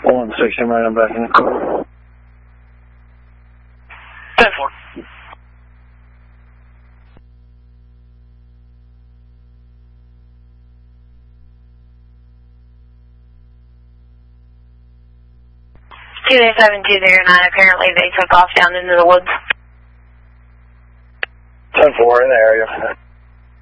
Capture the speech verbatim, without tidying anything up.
one six, I'm right, I'm back in the car. ten four. two eight seven two zero nine, apparently they took off down into the woods. ten four in the area.